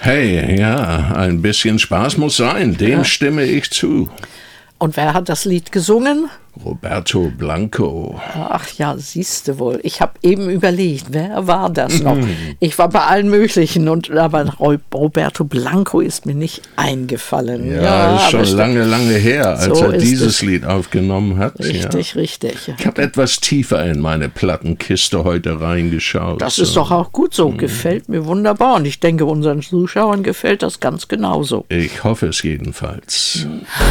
Hey, ja, ein bisschen Spaß muss sein, dem stimme ich zu. Und wer hat das Lied gesungen? Roberto Blanco. Ach ja, siehste wohl. Ich habe eben überlegt, wer war das noch? Ich war bei allen möglichen, aber Roberto Blanco ist mir nicht eingefallen. Ja, ist schon lange her, als er dieses Lied aufgenommen hat. Richtig, richtig. Ich habe etwas tiefer in meine Plattenkiste heute reingeschaut. Das ist doch auch gut so. Gefällt mir wunderbar. Und ich denke, unseren Zuschauern gefällt das ganz genauso. Ich hoffe es jedenfalls.